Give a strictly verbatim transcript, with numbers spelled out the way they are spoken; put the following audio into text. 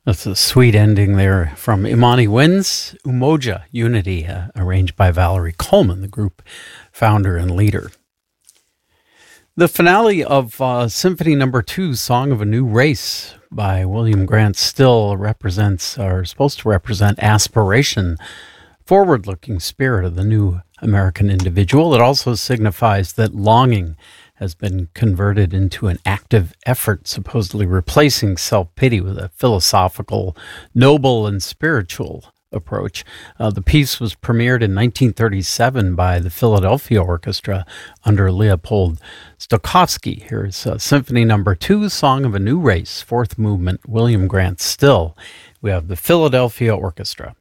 That's a sweet ending there from Imani Win's Umoja Unity, uh, arranged by Valerie Coleman, the group founder and leader. The finale of uh, Symphony Number Two, Song of a New Race by William Grant Still represents, or is supposed to represent, aspiration, forward-looking spirit of the new American individual. It also signifies that longing has been converted into an active effort, supposedly replacing self-pity with a philosophical, noble, and spiritual approach. Uh, the piece was premiered in nineteen thirty-seven by the Philadelphia Orchestra under Leopold Stokowski. Here's uh, Symphony Number Two, Song of a New Race, fourth movement, William Grant Still. We have the Philadelphia Orchestra.